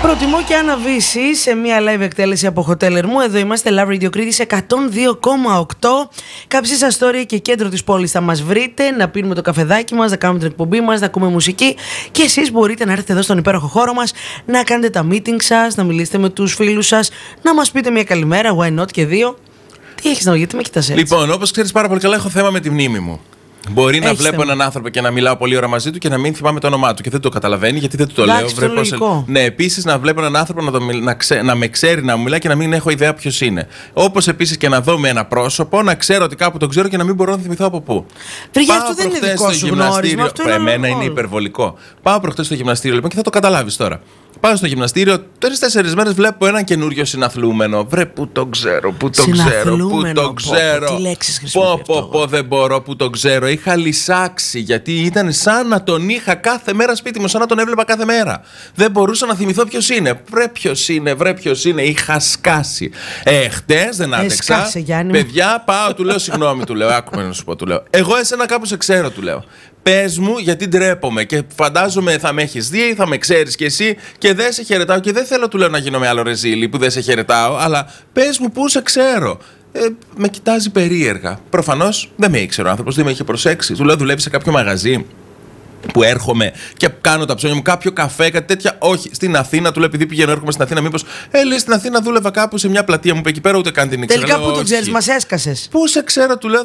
Προτιμώ και Άννα Βύση σε μια live εκτέλεση από Hotel Ερμού. Εδώ είμαστε, Love Radio Κρήτης 102,8. Κάψτε σας story και κέντρο της πόλης θα μας βρείτε. Να πίνουμε το καφεδάκι μας, να κάνουμε την εκπομπή μας, να ακούμε μουσική. Και εσείς μπορείτε να έρθετε εδώ στον υπέροχο χώρο μας, να κάνετε τα meeting σας, να μιλήσετε με τους φίλους σας, να μας πείτε μια καλημέρα, why not και δύο. Τι έχεις να πω, γιατί με κοιτάς έτσι? Λοιπόν, όπως ξέρεις πάρα πολύ καλά, έχω θέμα με τη μνήμη μου. Μπορεί να βλέπω έναν άνθρωπο και να μιλάω πολλή ώρα μαζί του και να μην θυμάμαι το όνομά του και δεν το καταλαβαίνει γιατί δεν του το λέω. Ναι, επίσης να βλέπω έναν άνθρωπο να με ξέρει, να μου μιλάει και να μην έχω ιδέα ποιος είναι. Όπως επίσης και να δω με ένα πρόσωπο, να ξέρω ότι κάπου τον ξέρω και να μην μπορώ να θυμηθώ από πού. Βρε, αυτό δεν είναι δικό σου γνώρισμα. Εμένα είναι υπερβολικό. Πάω προχτές στο γυμναστήριο λοιπόν και θα το καταλάβεις τώρα. Πάω στο γυμναστήριο, 3-4 μέρες βλέπω έναν καινούριο συναθλούμενο. Βρε, πού το ξέρω, πού το ξέρω, πού το ξέρω. Τι λέξεις χρησιμοποιώ? Δεν μπορώ, πού το ξέρω. Είχα λυσάξει γιατί ήταν σαν να τον είχα κάθε μέρα σπίτι μου, σαν να τον έβλεπα κάθε μέρα. Δεν μπορούσα να θυμηθώ ποιος είναι. Βρε, ποιος είναι. Είχα σκάσει. Χτες δεν άντεξα. Σκάσε, Γιάννη. Παιδιά, πάω, του λέω συγγνώμη, του λέω. Άκουμε να σου πω, του λέω. Εγώ εσένα κάπου σε ξέρω, του λέω. Πες μου, γιατί ντρέπομαι και φαντάζομαι θα με έχεις δει, θα με ξέρεις κι εσύ και δεν σε χαιρετάω και δεν θέλω, του λέω, να γίνω με άλλο ρεζίλι που δεν σε χαιρετάω, αλλά πες μου πού σε ξέρω. Με κοιτάζει περίεργα. Προφανώς δεν με ήξερε ο άνθρωπος, δεν με είχε προσέξει. Του λέω, δουλεύει σε κάποιο μαγαζί που έρχομαι και κάνω τα ψώνια μου, κάποιο καφέ, κάτι τέτοια? Όχι. Στην Αθήνα, του λέω, επειδή πηγαίνω, έρχομαι στην Αθήνα, μήπως. Λέει, στην Αθήνα δούλευα κάπου σε μια πλατεία μου, εκεί πέρα ούτε καν την ήξερα. Τελικά πού το ξέρεις, μας έσκασες? Πού σε ξέρω, του λέω.